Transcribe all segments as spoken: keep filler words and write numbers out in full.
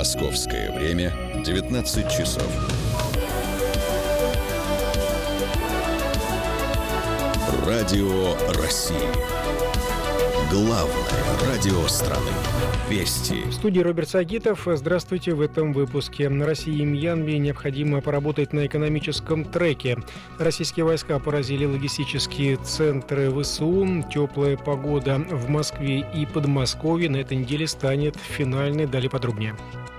Московское время девятнадцать часов. Радио России. Главное радио страны. Вести. В студии Роберт Сагитов. Здравствуйте. В этом выпуске. России и Мьянме необходимо поработать на экономическом треке. Российские войска поразили логистические центры ВСУ. Теплая погода в Москве и Подмосковье на этой неделе станет финальной. Далее подробнее.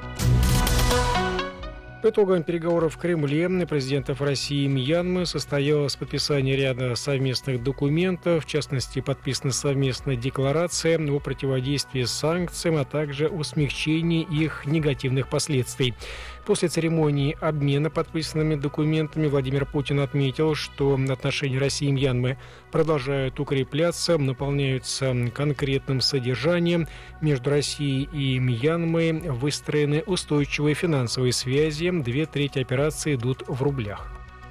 По итогам переговоров в Кремле президентов России и Мьянмы состоялось подписание ряда совместных документов, в частности, подписана совместная декларация о противодействии санкциям, а также о смягчении их негативных последствий. После церемонии обмена подписанными документами Владимир Путин отметил, что отношения России и Мьянмы продолжают укрепляться, наполняются конкретным содержанием. Между Россией и Мьянмой выстроены устойчивые финансовые связи. Две трети операции идут в рублях.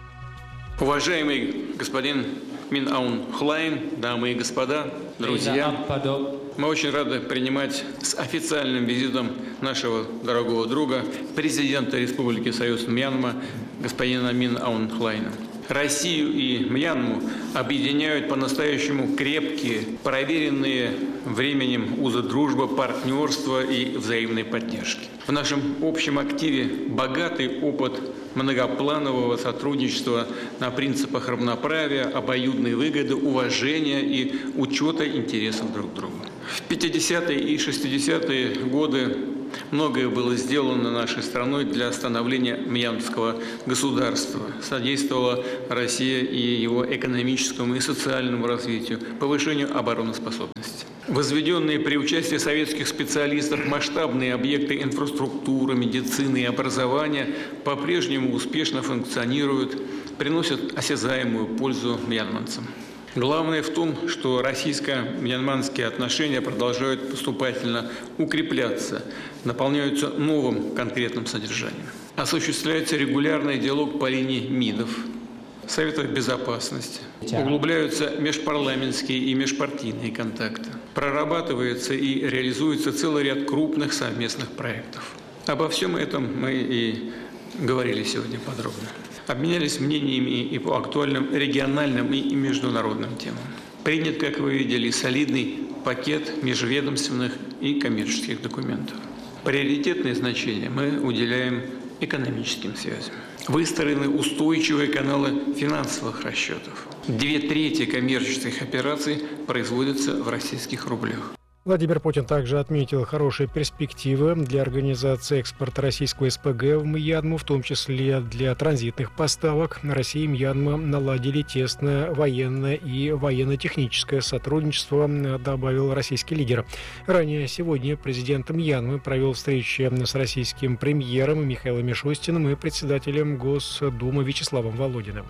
Уважаемый господин Мин Аун Хлайн, дамы и господа, друзья, мы очень рады принимать с официальным визитом нашего дорогого друга, президента Республики Союз Мьянма, господина Мин Аун Хлайна. Россию и Мьянму объединяют по-настоящему крепкие, проверенные временем узы дружбы, партнерства и взаимной поддержки. В нашем общем активе богатый опыт многопланового сотрудничества на принципах равноправия, обоюдной выгоды, уважения и учета интересов друг друга. В пятидесятые и шестидесятые годы многое было сделано нашей страной для становления мьянмского государства. Содействовала Россия и его экономическому и социальному развитию, повышению обороноспособности. Возведенные при участии советских специалистов масштабные объекты инфраструктуры, медицины и образования по-прежнему успешно функционируют, приносят осязаемую пользу мьянманцам. Главное в том, что российско-мьянманские отношения продолжают поступательно укрепляться, наполняются новым конкретным содержанием. Осуществляется регулярный диалог по линии МИДов, Советов Безопасности. Углубляются межпарламентские и межпартийные контакты. Прорабатывается и реализуется целый ряд крупных совместных проектов. Обо всем этом мы и говорили сегодня подробно. Обменялись мнениями и по актуальным региональным и международным темам. Принят, как вы видели, солидный пакет межведомственных и коммерческих документов. Приоритетное значение мы уделяем экономическим связям. Выстроены устойчивые каналы финансовых расчетов. Две трети коммерческих операций производятся в российских рублях. Владимир Путин также отметил хорошие перспективы для организации экспорта российского СПГ в Мьянму, в том числе для транзитных поставок. Россия и Мьянма наладили тесное военное и военно-техническое сотрудничество, добавил российский лидер. Ранее сегодня президент Мьянмы провел встречи с российским премьером Михаилом Мишустиным и председателем Госдумы Вячеславом Володиным.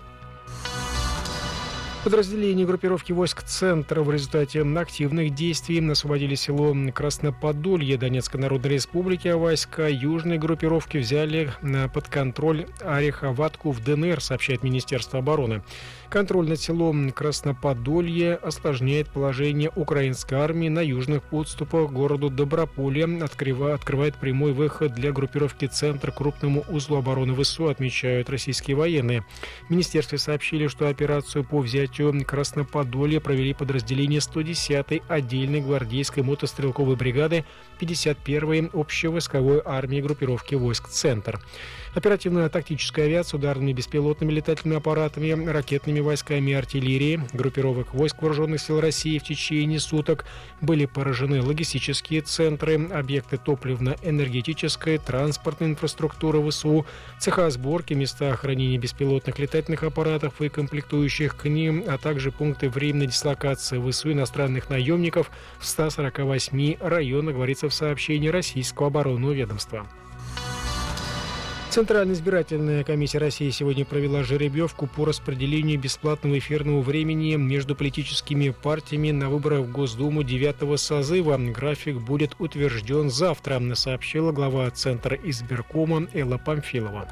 Подразделения группировки войск «Центр» в результате активных действий освободили село Красноподолье Донецкой Народной Республики, а войска южной группировки взяли под контроль Ореховатку в ДНР, сообщает Министерство обороны. Контроль над селом Красноподолье осложняет положение украинской армии на южных подступах к городу Доброполье, открывает прямой выход для группировки «Центр» к крупному узлу обороны ВСУ, отмечают российские военные. В министерстве сообщили, что операцию по взятию Красноподолья провели подразделения сто десятой отдельной гвардейской мотострелковой бригады пятьдесят первой общевойсковой армии группировки войск «Центр». Оперативная тактическая авиация, ударными беспилотными летательными аппаратами, ракетными войсками и артиллерией группировок войск Вооруженных сил России в течение суток были поражены логистические центры, объекты топливно-энергетической, транспортной инфраструктуры ВСУ, цеха сборки, места хранения беспилотных летательных аппаратов и комплектующих к ним, а также пункты временной дислокации ВСУ иностранных наемников в ста сорока восьми районах, говорится в сообщении российского оборонного ведомства. Центральная избирательная комиссия России сегодня провела жеребьевку по распределению бесплатного эфирного времени между политическими партиями на выборах в Госдуму девятого созыва. График будет утвержден завтра, сообщила глава Центра избиркома Элла Памфилова.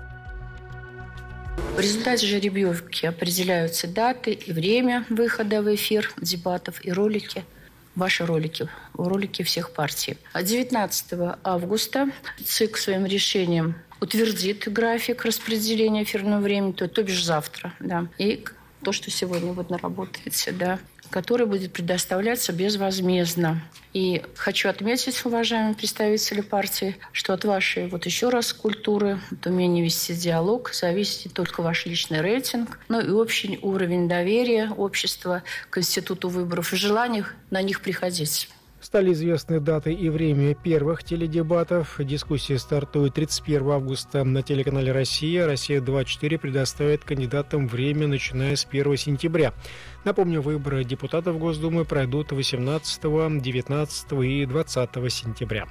В результате жеребьевки определяются даты и время выхода в эфир дебатов и ролики. ваши ролики, ролики всех партий. девятнадцатого августа ЦИК своим решением утвердит график распределения эфирного времени, то, то бишь завтра, да, и то, что сегодня вы наработаете, да, который будет предоставляться безвозмездно. И хочу отметить, уважаемые представители партии, что от вашей, вот еще раз, культуры, от умения вести диалог зависит не только ваш личный рейтинг, но и общий уровень доверия общества к институту выборов и желание на них приходить. Стали известны даты и время первых теледебатов. Дискуссия стартует тридцать первого августа на телеканале «Россия». «Россия-двадцать четыре» предоставит кандидатам время, начиная с первого сентября. Напомню, выборы депутатов Госдумы пройдут восемнадцатого, девятнадцатого и двадцатого сентября.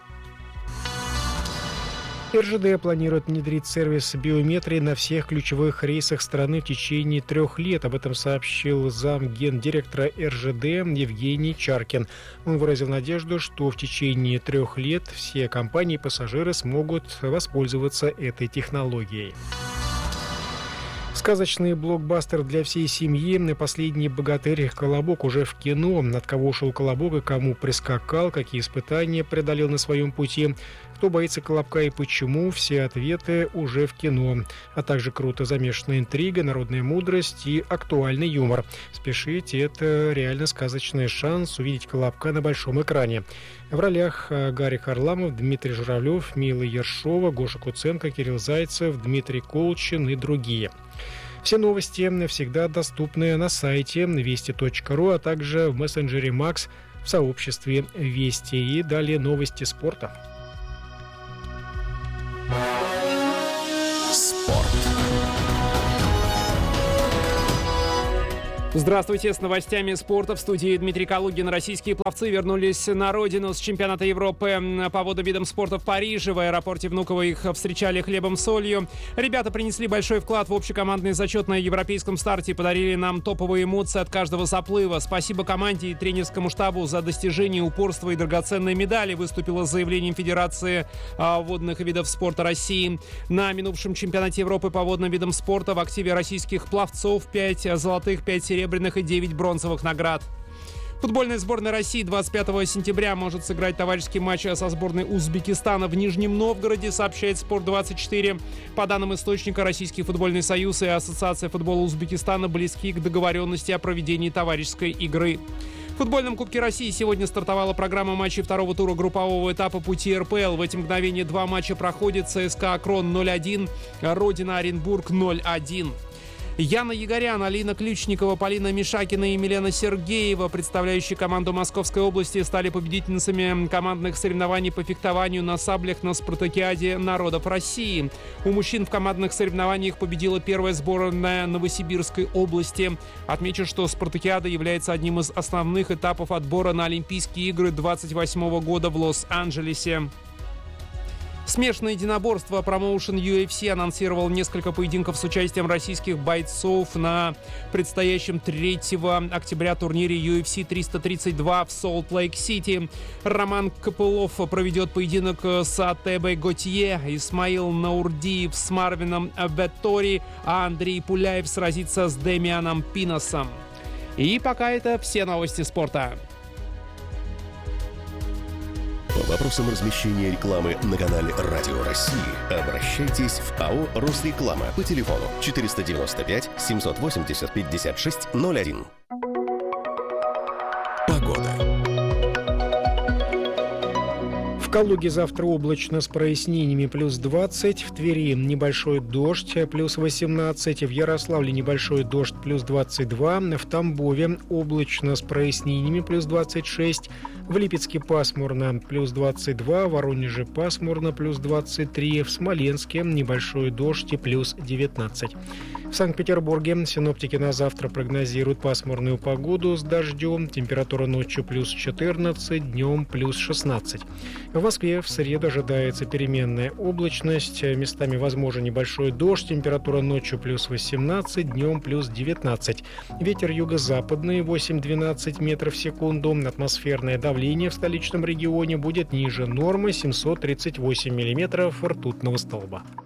эр жэ дэ планирует внедрить сервис биометрии на всех ключевых рейсах страны в течение трех лет. Об этом сообщил замгендиректора эр жэ дэ Евгений Чаркин. Он выразил надежду, что в течение трех лет все компании и пассажиры смогут воспользоваться этой технологией. Сказочный блокбастер для всей семьи «Последний богатырь. Колобок» уже в кино. От кого ушел Колобок и кому прискакал, какие испытания преодолел на своем пути, кто боится Колобка и почему, все ответы уже в кино. А также круто замешанная интрига, народная мудрость и актуальный юмор. Спешите, это реально сказочный шанс увидеть Колобка на большом экране. В ролях Гарик Харламов, Дмитрий Журавлев, Мила Ершова, Гоша Куценко, Кирилл Зайцев, Дмитрий Колчин и другие. Все новости всегда доступны на сайте вести точка ру, а также в мессенджере Макс в сообществе Вести. И далее новости спорта. Спорт. Здравствуйте, с новостями спорта в студии Дмитрий Калугин. Российские пловцы вернулись на родину с чемпионата Европы по водным видам спорта в Париже. В аэропорте Внуково их встречали хлебом солью. Ребята принесли большой вклад в общекомандный зачет на европейском старте и подарили нам топовые эмоции от каждого заплыва. Спасибо команде и тренерскому штабу за достижение, упорство и драгоценные медали, выступила с заявлением Федерации водных видов спорта России. На минувшем чемпионате Европы по водным видам спорта в активе российских пловцов пять золотых, пять серебряных и девять бронзовых наград. Футбольная сборная России двадцать пятого сентября может сыграть товарищеский матч со сборной Узбекистана в Нижнем Новгороде, сообщает Спорт двадцать четыре. По данным источника, Российский футбольный союз и Ассоциация футбола Узбекистана близки к договоренности о проведении товарищеской игры. В футбольном Кубке России сегодня стартовала программа матчей второго тура группового этапа пути эр пэ эл. В эти мгновения два матча проходят: ЦСКА Акрон ноль один, Родина Оренбург ноль один. Яна Егорян, Алина Ключникова, Полина Мишакина и Милена Сергеева, представляющие команду Московской области, стали победительницами командных соревнований по фехтованию на саблях на Спартакиаде народов России. У мужчин в командных соревнованиях победила первая сборная Новосибирской области. Отмечу, что Спартакиада является одним из основных этапов отбора на Олимпийские игры двадцать восьмого года в Лос-Анджелесе. Смешанное единоборство. Промоушен ю эф си анонсировал несколько поединков с участием российских бойцов на предстоящем третьего октября турнире ю эф си триста тридцать два в Солт-Лейк-Сити. Роман Копылов проведет поединок с Атебой Готье, Исмаил Наурдиев с Марвином Беттори, а Андрей Пуляев сразится с Демианом Пиносом. И пока это все новости спорта. По вопросам размещения рекламы на канале «Радио России» обращайтесь в АО «Росреклама» по телефону четыреста девяносто пять семьсот восемьдесят пятьдесят шесть ноль один. Погода. В Калуге завтра облачно с прояснениями плюс двадцать, в Твери небольшой дождь плюс восемнадцать, в Ярославле небольшой дождь плюс двадцать два, в Тамбове облачно с прояснениями плюс двадцать шесть, в Липецке пасмурно плюс двадцать два, в Воронеже пасмурно плюс двадцать три, в Смоленске небольшой дождь и плюс девятнадцать. В Санкт-Петербурге синоптики на завтра прогнозируют пасмурную погоду с дождем, температура ночью плюс четырнадцать, днем плюс шестнадцать. В Москве в среду ожидается переменная облачность, местами возможен небольшой дождь, температура ночью плюс восемнадцать, днем плюс девятнадцать. Ветер юго-западный восемь-двенадцать метров в секунду, атмосферное давление в столичном регионе будет ниже нормы семьсот тридцать восемь миллиметров ртутного столба.